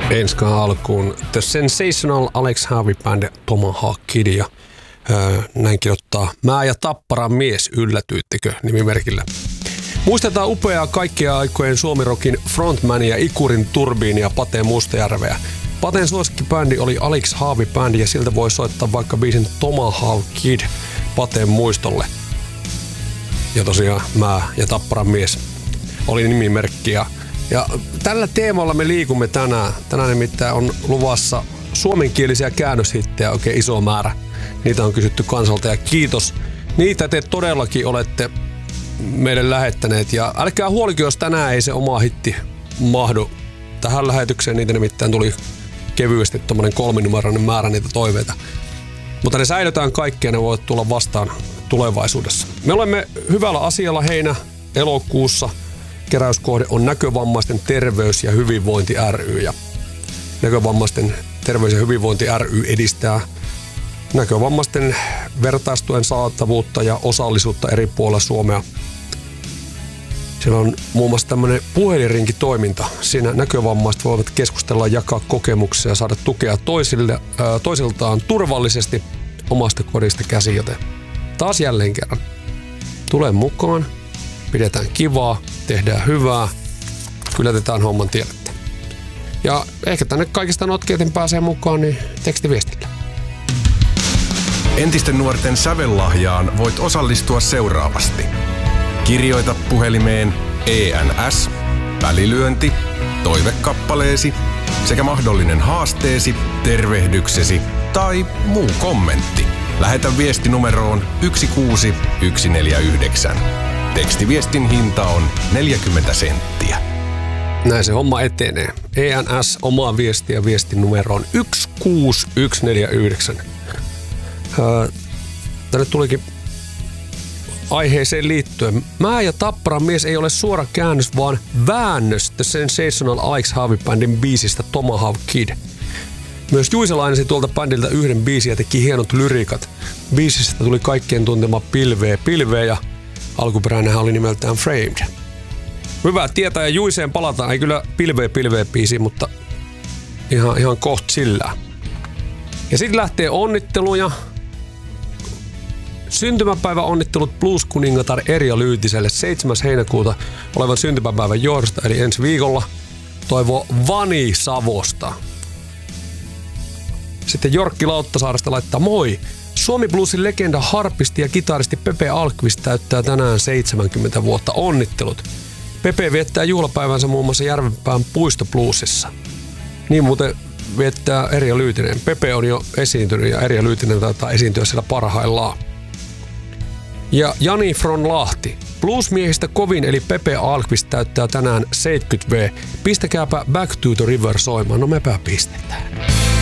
Enskaan alkuun The Sensational Alex Harvey Band, Tomahawk Kid ja näin kirjoittaa Mä ja Tapparan mies, yllätyittekö nimimerkillä. Muistetaan upeaa kaikkien aikojen suomirokin frontmania Ikurin turbiinia Pate Mustajärveä. Paten suosikkibändi oli Alex Harvey Band ja siltä voi soittaa vaikka biisin Tomahawk Kid Pateen muistolle. Ja tosiaan Mä ja Tapparan mies oli nimimerkki. Ja tällä teemalla me liikumme tänään. Tänään nimittäin on luvassa suomenkielisiä käännöshittejä oikein iso määrä. Niitä on kysytty kansalta ja kiitos. Niitä te todellakin olette meille lähettäneet. Ja älkää huolikin, jos tänään ei se oma hitti mahdu tähän lähetykseen. Niitä nimittäin tuli kevyesti tommonen 3-numeroinen määrä niitä toiveita. Mutta ne säilytään kaikki ja ne voivat tulla vastaan tulevaisuudessa. Me olemme hyvällä asialla elokuussa. Keräyskohde on Näkövammaisten terveys- ja hyvinvointi ry. Ja Näkövammaisten terveys- ja hyvinvointi ry edistää näkövammaisten vertaistuen saatavuutta ja osallisuutta eri puolilla Suomea. Siellä on muun muassa tämmöinen puhelinrinkitoiminta. Siinä näkövammaiset voivat keskustella, jakaa kokemuksia ja saada tukea toisiltaan turvallisesti omasta kodista käsin. Joten taas jälleen kerran. Tule mukaan, pidetään kivaa, tehdään hyvää, kylätetään homman tiedettä. Ja ehkä tänne kaikista notkeiten pääsee mukaan, niin tekstiviestillä. Entisten nuorten sävellahjaan voit osallistua seuraavasti. Kirjoita puhelimeen ENS, välilyönti, toivekappaleesi sekä mahdollinen haasteesi, tervehdyksesi tai muu kommentti. Lähetä viesti numeroon 16149. Tekstiviestin hinta on 40 senttiä. Näin se homma etenee. ENS omaa viestiä viestin numeroon 16149. Tänne tulikin aiheeseen liittyen. Mä ja Tapparan mies ei ole suora käännös, vaan väännös The Sensational Alex Harvey Bandin biisistä Tomahawk Kid. Myös Juise lainasi tuolta bändiltä yhden biisin ja teki hienot lyrikat. Biisistä tuli kaikkien tuntema Pilveä ja alkuperäinenhän oli nimeltään Framed. Hyvä tietää ja Juiseen palataan. Ei kyllä Pilveä biisi, mutta ihan koht sillä. Ja sitten lähtee onnitteluja. Syntymäpäivä onnittelut blues-kuningatar Erja Lyytiselle 7. heinäkuuta olevan syntymäpäivän johdosta, eli ensi viikolla. Toivoo Vani Savosta. Sitten Jorkki Lauttasaaresta laittaa moi. Suomi Bluesin legenda, harpisti ja kitaristi Pepe Alkvist täyttää tänään 70 vuotta. Onnittelut. Pepe viettää juhlapäivänsä muun muassa Järvenpään puistobluesissa. Niin muuten viettää Erja Lyytinen. Pepe on jo esiintynyt ja Erja Lyytinen taitaa esiintyä siellä parhaillaan. Ja Jani from Lahti. Bluesmiehistä kovin eli Pepe Alkvist täyttää tänään 70V. Pistäkääpä Back to the River soimaan. No mepä pistetään.